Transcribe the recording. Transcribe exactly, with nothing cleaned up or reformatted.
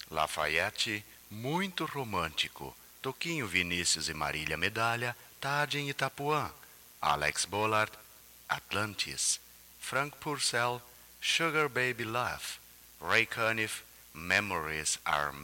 Lafayette, muito romântico. Toquinho, Vinícius e Marília Medalha, Tarde em Itapuã. Alex Bollard, Atlantis. Frank Purcell, Sugar Baby Love. Ray Conniff, Memories Are